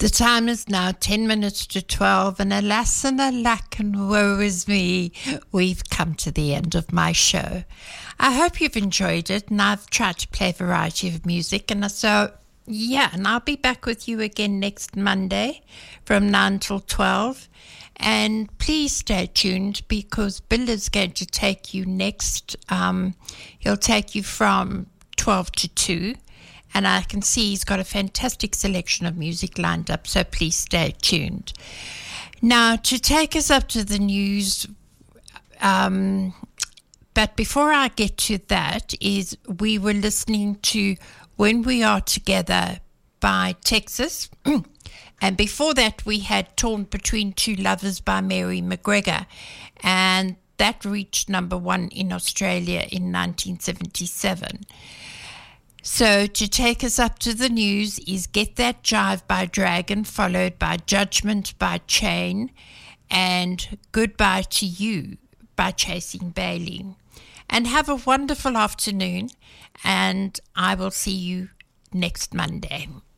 The time is now 10 minutes to 12, and alas and alack and woe is me, we've come to the end of my show. I hope you've enjoyed it, and I've tried to play a variety of music, and I'll be back with you again next Monday from 9 till 12. And please stay tuned, because Bill is going to take you next. He'll take you from 12 to 2. And I can see he's got a fantastic selection of music lined up, so please stay tuned. Now, to take us up to the news, but before I get to that, we were listening to When We Are Together by Texas. And before that, we had Torn Between Two Lovers by Mary McGregor. And that reached number 1 in Australia in 1977. So to take us up to the news is Get That Jive by Dragon, followed by Judgment by Chain, and Goodbye to You by Chasing Bailey. And have a wonderful afternoon, and I will see you next Monday.